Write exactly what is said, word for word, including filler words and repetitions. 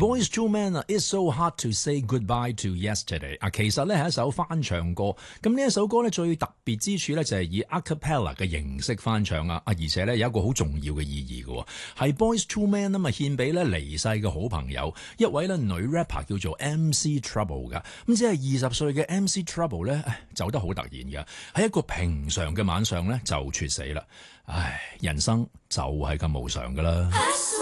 Boys to Men 啊 ，It's so hard to say goodbye to yesterday 啊，其實咧係一首翻唱歌。咁呢一首歌咧最特別之處咧就係以 a cappella 嘅形式翻唱啊，啊而且咧有一個好重要嘅意義嘅，係 Boys to Men 啊嘛獻俾咧離世嘅好朋友，一位咧女 rapper 叫做 M C Trouble 噶。咁只係二十歲嘅 M C Trouble 咧走得好突然嘅，喺一個平常嘅晚上咧就猝死啦。唉，人生就係咁無常噶啦。